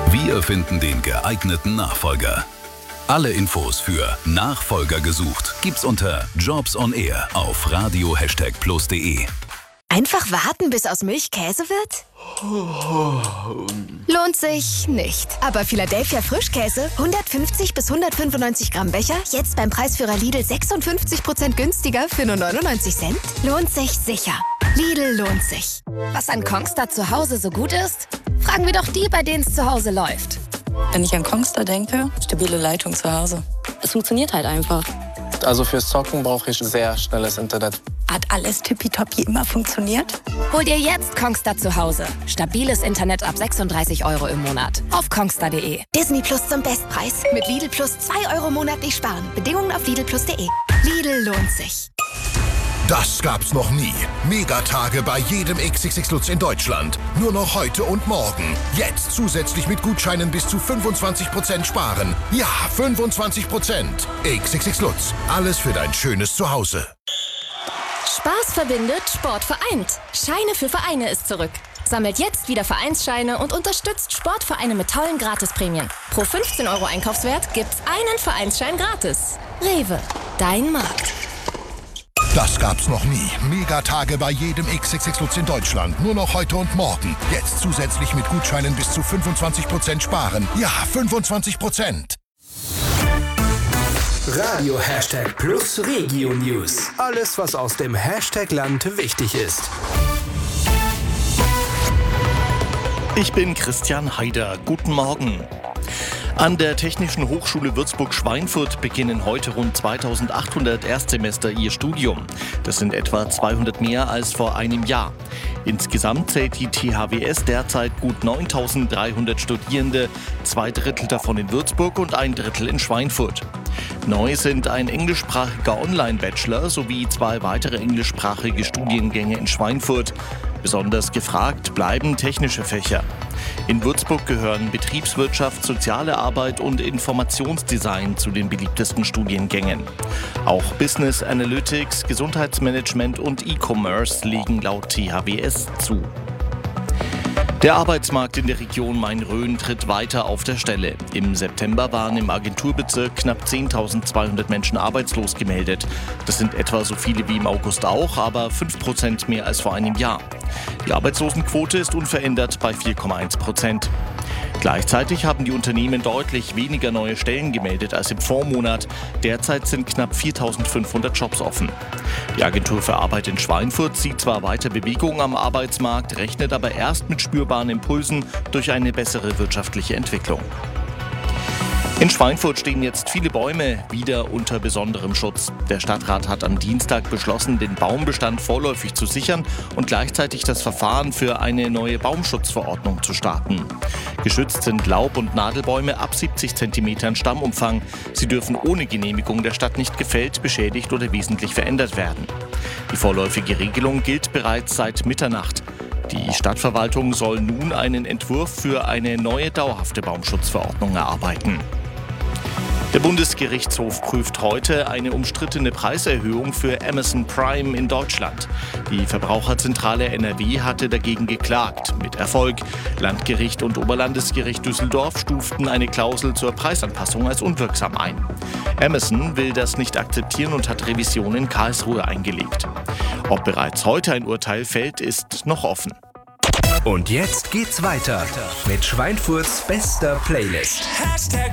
Wir finden den geeigneten Nachfolger. Alle Infos für Nachfolger gesucht gibt's unter Jobs on Air auf radio#plus.de. Einfach warten, bis aus Milch Käse wird? Lohnt sich nicht. Aber Philadelphia Frischkäse, 150 bis 195 Gramm Becher, jetzt beim Preisführer Lidl 56% günstiger für nur 99 Cent? Lohnt sich sicher. Lidl lohnt sich. Was an Kongstar zu Hause so gut ist? Fragen wir doch die, bei denen es zu Hause läuft. Wenn ich an Kongstar denke, stabile Leitung zu Hause. Es funktioniert halt einfach. Also fürs Zocken brauche ich sehr schnelles Internet. Hat alles tippitoppi immer funktioniert? Hol dir jetzt Kongstar zu Hause. Stabiles Internet ab 36 € im Monat. Auf kongstar.de. Disney Plus zum Bestpreis. Mit Lidl Plus 2 € monatlich sparen. Bedingungen auf lidlplus.de. Lidl lohnt sich. Das gab's noch nie. Megatage bei jedem XXX Lutz in Deutschland. Nur noch heute und morgen. Jetzt zusätzlich mit Gutscheinen bis zu 25% sparen. Ja, 25%. XXX Lutz. Alles für dein schönes Zuhause. Spaß verbindet, Sport vereint. Scheine für Vereine ist zurück. Sammelt jetzt wieder Vereinsscheine und unterstützt Sportvereine mit tollen Gratisprämien. Pro 15 € Einkaufswert gibt's einen Vereinsschein gratis. Rewe, dein Markt. Das gab's noch nie. Megatage bei jedem XXX Lutz in Deutschland. Nur noch heute und morgen. Jetzt zusätzlich mit Gutscheinen bis zu 25% sparen. Ja, 25%. Radio #Plus Regio News. Alles, was aus dem Hashtag-Land wichtig ist. Ich bin Christian Haider. Guten Morgen. An der Technischen Hochschule Würzburg-Schweinfurt beginnen heute rund 2800 Erstsemester ihr Studium. Das sind etwa 200 mehr als vor einem Jahr. Insgesamt zählt die THWS derzeit gut 9300 Studierende, 2/3 davon in Würzburg und 1/3 in Schweinfurt. Neu sind ein englischsprachiger Online-Bachelor sowie 2 weitere englischsprachige Studiengänge in Schweinfurt. Besonders gefragt bleiben technische Fächer. In Würzburg gehören Betriebswirtschaft, soziale Arbeit und Informationsdesign zu den beliebtesten Studiengängen. Auch Business Analytics, Gesundheitsmanagement und E-Commerce legen laut THWS zu. Der Arbeitsmarkt in der Region Main-Rhön tritt weiter auf der Stelle. Im September waren im Agenturbezirk knapp 10.200 Menschen arbeitslos gemeldet. Das sind etwa so viele wie im August auch, aber 5% mehr als vor einem Jahr. Die Arbeitslosenquote ist unverändert bei 4,1%. Gleichzeitig haben die Unternehmen deutlich weniger neue Stellen gemeldet als im Vormonat. Derzeit sind knapp 4.500 Jobs offen. Die Agentur für Arbeit in Schweinfurt sieht zwar weiter Bewegung am Arbeitsmarkt, rechnet aber erst mit spürbaren Impulsen durch eine bessere wirtschaftliche Entwicklung. In Schweinfurt stehen jetzt viele Bäume wieder unter besonderem Schutz. Der Stadtrat hat am Dienstag beschlossen, den Baumbestand vorläufig zu sichern und gleichzeitig das Verfahren für eine neue Baumschutzverordnung zu starten. Geschützt sind Laub- und Nadelbäume ab 70 cm Stammumfang. Sie dürfen ohne Genehmigung der Stadt nicht gefällt, beschädigt oder wesentlich verändert werden. Die vorläufige Regelung gilt bereits seit Mitternacht. Die Stadtverwaltung soll nun einen Entwurf für eine neue dauerhafte Baumschutzverordnung erarbeiten. Der Bundesgerichtshof prüft heute eine umstrittene Preiserhöhung für Amazon Prime in Deutschland. Die Verbraucherzentrale NRW hatte dagegen geklagt. Mit Erfolg. Landgericht und Oberlandesgericht Düsseldorf stuften eine Klausel zur Preisanpassung als unwirksam ein. Amazon will das nicht akzeptieren und hat Revision in Karlsruhe eingelegt. Ob bereits heute ein Urteil fällt, ist noch offen. Und jetzt geht's weiter mit Schweinfurts bester Playlist.